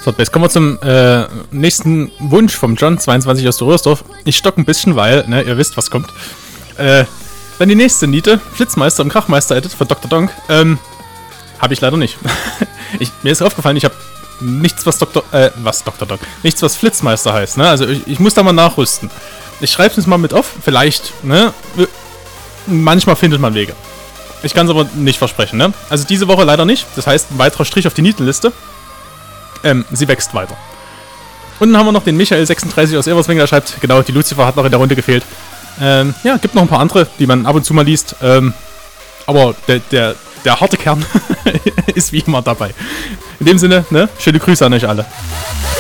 So, jetzt kommen wir zum nächsten Wunsch vom John, 22 aus Röhrsdorf. Ich stock ein bisschen, weil, ne, ihr wisst, was kommt. Dann die nächste Niete, Flitzmeister im Krachmeister-Edit von Dr. Donk. Habe ich leider nicht. Mir ist aufgefallen, ich habe nichts, was Dr. Donk, nichts, was Flitzmeister heißt, ne? Also ich muss da mal nachrüsten. Ich schreibe es mal mit auf, vielleicht, ne? Manchmal findet man Wege. Ich kann es aber nicht versprechen, ne? Also diese Woche leider nicht. Das heißt, ein weiterer Strich auf die Nietenliste. Sie wächst weiter. Und dann haben wir noch den Michael36 aus Everswing, der schreibt, genau, die Lucifer hat noch in der Runde gefehlt. Ja, gibt noch ein paar andere, die man ab und zu mal liest. Aber der harte Kern ist wie immer dabei. In dem Sinne, ne, schöne Grüße an euch alle.